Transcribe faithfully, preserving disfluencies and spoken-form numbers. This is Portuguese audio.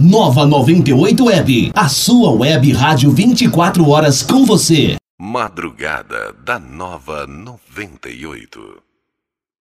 Nova noventa e oito Web, a sua web rádio vinte e quatro horas com você. Madrugada da Nova noventa e oito.